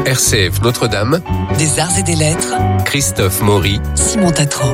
RCF Notre-Dame, des arts et des lettres, Christophe Maury, Simon Tatro.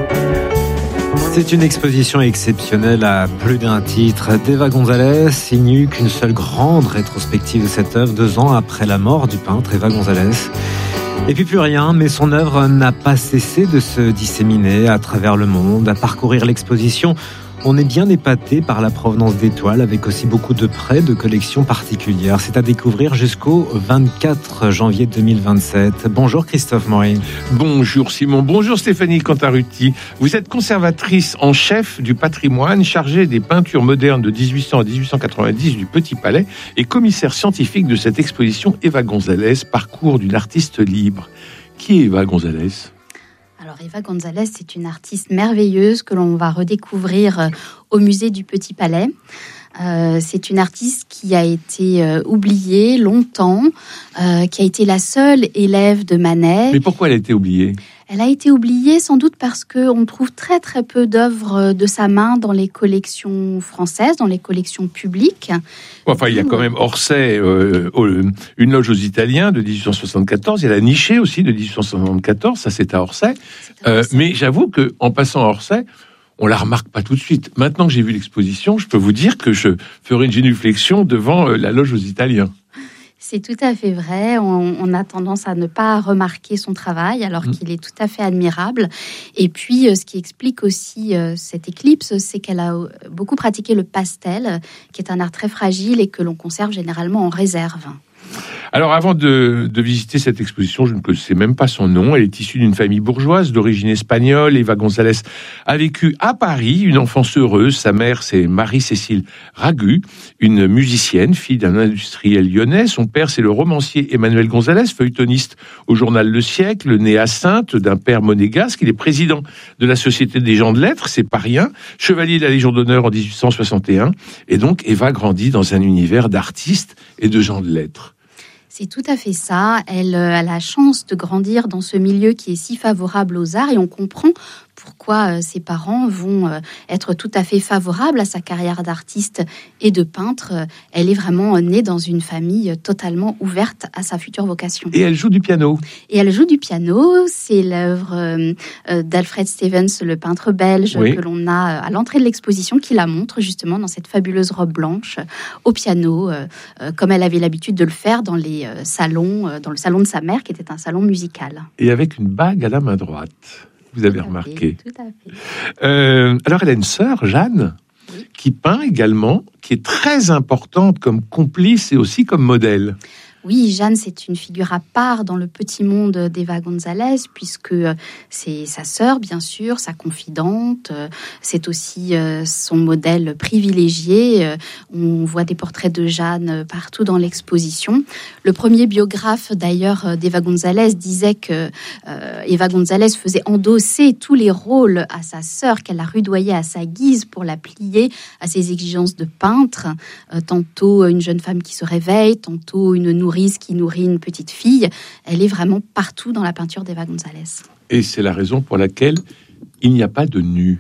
C'est une exposition exceptionnelle à plus d'un titre. d'Eva González, il n'y eut qu'une seule grande rétrospective de cette œuvre, 2 ans après la mort du peintre Eva González. Et puis plus rien, mais son œuvre n'a pas cessé de se disséminer à travers le monde. À parcourir l'exposition, on est bien épaté par la provenance des toiles, avec aussi beaucoup de prêts de collections particulières. C'est à découvrir jusqu'au 24 janvier 2027. Bonjour Christophe Maury. Bonjour Simon, bonjour Stéphanie Cantarutti. Vous êtes conservatrice en chef du patrimoine, chargée des peintures modernes de 1800 à 1890 du Petit Palais et commissaire scientifique de cette exposition Eva González, parcours d'une artiste libre. Qui est Eva González ? Alors Eva González, c'est une artiste merveilleuse que l'on va redécouvrir au musée du Petit Palais. C'est une artiste qui a été oubliée longtemps, qui a été la seule élève de Manet. Mais pourquoi elle a été oubliée ? Elle a été oubliée sans doute parce qu'on trouve très très peu d'œuvres de sa main dans les collections françaises, dans les collections publiques. Enfin, il y a quand même Orsay, une loge aux Italiens de 1874. Il y a la Niché aussi de 1874, ça c'est à Orsay. Mais j'avoue qu'en passant à Orsay, on la remarque pas tout de suite. Maintenant que j'ai vu l'exposition, je peux vous dire que je ferai une génuflexion devant la loge aux Italiens. C'est tout à fait vrai. On a tendance à ne pas remarquer son travail, alors qu'il est tout à fait admirable. Et puis, ce qui explique aussi cette éclipse, c'est qu'elle a beaucoup pratiqué le pastel, qui est un art très fragile et que l'on conserve généralement en réserve. Alors, avant de visiter cette exposition, je ne connaissais même pas son nom. Elle est issue d'une famille bourgeoise d'origine espagnole. Eva González a vécu à Paris, une enfance heureuse. Sa mère, c'est Marie-Cécile Ragu, une musicienne, fille d'un industriel lyonnais. Son père, c'est le romancier Emmanuel González, feuilletoniste au journal Le Siècle, né à Saintes, d'un père monégasque. Il est président de la Société des gens de lettres, c'est pas rien. Chevalier de la Légion d'honneur en 1861. Et donc, Eva grandit dans un univers d'artistes et de gens de lettres. C'est tout à fait ça. Elle a la chance de grandir dans ce milieu qui est si favorable aux arts et on comprend pourquoi ses parents vont être tout à fait favorables à sa carrière d'artiste et de peintre. Elle est vraiment née dans une famille totalement ouverte à sa future vocation. Et elle joue du piano. C'est l'œuvre d'Alfred Stevens, le peintre belge, que l'on a à l'entrée de l'exposition, qui la montre justement dans cette fabuleuse robe blanche au piano, comme elle avait l'habitude de le faire dans les salons, dans le salon de sa mère, qui était un salon musical. Et avec une bague à la main droite. Vous avez remarqué. Tout à fait. Alors, elle a une sœur, Jeanne, qui peint également, qui est très importante comme complice et aussi comme modèle. Oui, Jeanne, c'est une figure à part dans le petit monde d'Eva González, puisque c'est sa sœur, bien sûr, sa confidente. C'est aussi son modèle privilégié. On voit des portraits de Jeanne partout dans l'exposition. Le premier biographe, d'ailleurs, d'Eva González disait que Eva González faisait endosser tous les rôles à sa sœur, qu'elle la rudoyait à sa guise pour la plier à ses exigences de peintre. Tantôt une jeune femme qui se réveille, tantôt une nourrice qui nourrit une petite fille. Elle est vraiment partout dans la peinture d'Eva González. Et c'est la raison pour laquelle il n'y a pas de nu.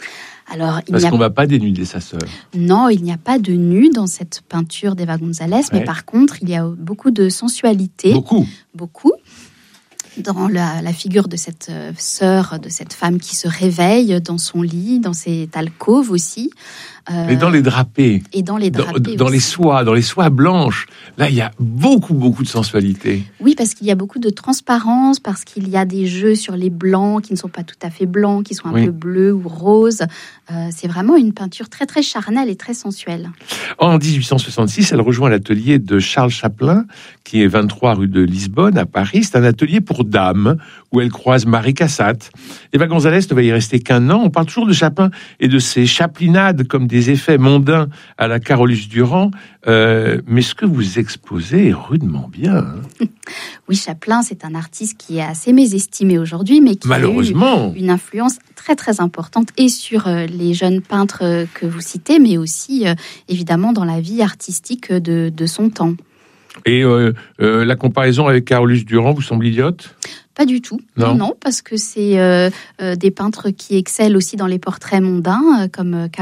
Parce qu'on ne va pas dénuder sa sœur. Non, il n'y a pas de nu dans cette peinture d'Eva González, mais par contre, il y a beaucoup de sensualité. Beaucoup. Dans la figure de cette sœur, de cette femme qui se réveille dans son lit, dans cette alcôve aussi. Et dans les drapés. Dans les soies blanches. Là, il y a beaucoup de sensualité. Oui, parce qu'il y a beaucoup de transparence, parce qu'il y a des jeux sur les blancs qui ne sont pas tout à fait blancs, qui sont un peu bleus ou roses. C'est vraiment une peinture très, très charnelle et très sensuelle. En 1866, elle rejoint l'atelier de Charles Chaplin, qui est 23 rue de Lisbonne, à Paris. C'est un atelier pour dames, où elle croise Marie Cassatt. Eva González ne va y rester qu'1 an. On parle toujours de Chaplin et de ses chaplinades comme des effets mondains à la Carolus-Duran. Mais ce que vous exposez est rudement bien. Hein. Oui, Chaplin, c'est un artiste qui est assez mésestimé aujourd'hui, mais qui a eu une influence très très importante et sur les jeunes peintres que vous citez, mais aussi évidemment dans la vie artistique de son temps. Et la comparaison avec Carolus-Duran vous semble idiote ? Pas du tout. Non, parce que c'est des peintres qui excellent aussi dans les portraits mondains, comme